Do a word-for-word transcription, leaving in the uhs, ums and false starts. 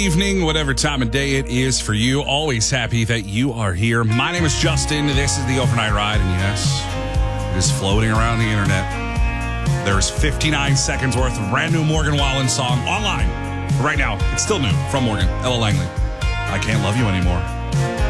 Evening, whatever time of day it is for you. Always happy that you are here. My name is Justin. This is the Overnight Ride, and yes, it is floating around the internet. There's fifty-nine seconds worth of brand new Morgan Wallen song online right now. It's still new from Morgan, Ella Langley. I Can't Love You Anymore.